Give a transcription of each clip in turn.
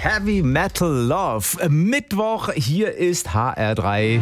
Heavy Metal Love. Mittwoch, hier ist HR3.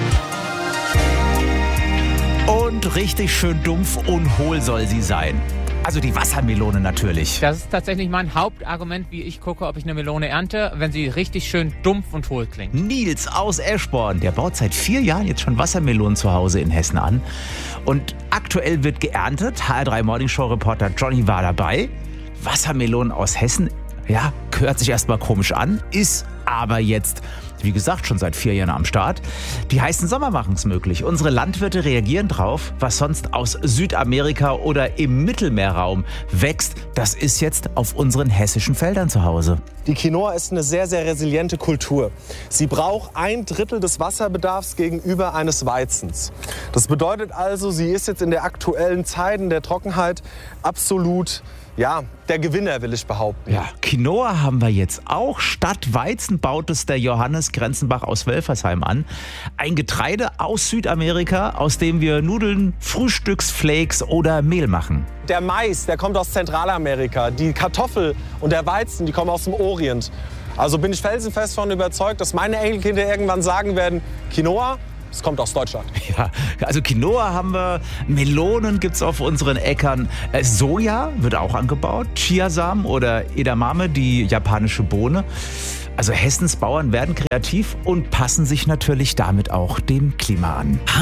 Und richtig schön dumpf und hohl soll sie sein. Also die Wassermelone natürlich. Das ist tatsächlich mein Hauptargument, wie ich gucke, ob ich eine Melone ernte, wenn sie richtig schön dumpf und hohl klingt. Nils aus Eschborn, der baut seit 4 Jahren jetzt schon Wassermelonen zu Hause in Hessen an. Und aktuell wird geerntet. HR3 Morningshow-Reporter Johnny war dabei. Wassermelonen aus Hessen, ja, hört sich erstmal komisch an, ist aber jetzt, wie gesagt, schon seit 4 Jahren am Start. Die heißen Sommer machen es möglich. Unsere Landwirte reagieren drauf, was sonst aus Südamerika oder im Mittelmeerraum wächst. Das ist jetzt auf unseren hessischen Feldern zu Hause. Die Quinoa ist eine sehr, sehr resiliente Kultur. Sie braucht 1/3 des Wasserbedarfs gegenüber eines Weizens. Das bedeutet also, sie ist jetzt in der aktuellen Zeit, in der Trockenheit absolut, ja, der Gewinner, will ich behaupten. Ja, Quinoa haben wir jetzt auch. Statt Weizen baut es der Johannes Grenzenbach aus Welfersheim an. Ein Getreide aus Südamerika, aus dem wir Nudeln, Frühstücksflakes oder Mehl machen. Der Mais, der kommt aus Zentralamerika. Die Kartoffel und der Weizen, die kommen aus dem Orient. Also bin ich felsenfest davon überzeugt, dass meine Enkelkinder irgendwann sagen werden, Quinoa, das kommt aus Deutschland. Ja, also Quinoa haben wir, Melonen gibt's auf unseren Äckern. Soja wird auch angebaut, Chiasamen oder Edamame, die japanische Bohne. Also Hessens Bauern werden kreativ und passen sich natürlich damit auch dem Klima an.